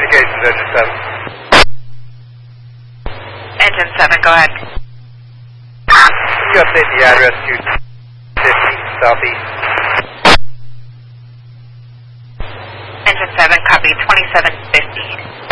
Communications, Engine 7. Engine 7, go ahead. Can you update the address to 50 Southeast? Engine 7, copy 2750.